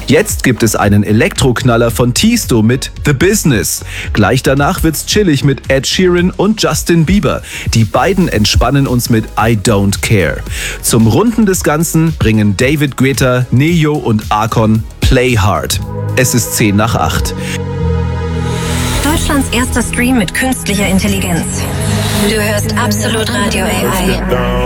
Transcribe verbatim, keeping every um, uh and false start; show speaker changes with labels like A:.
A: Jetzt gibt es einen Elektroknaller von Tiësto mit The Business. Gleich danach wird's chillig mit Ed Sheeran und Justin Bieber. Die beiden entspannen uns mit I Don't Care. Zum Runden des Ganzen bringen David Guetta, Neo und Akon Play Hard. Es ist zehn nach acht.
B: Deutschlands erster Stream mit künstlicher Intelligenz. Du hörst Absolut Radio A I.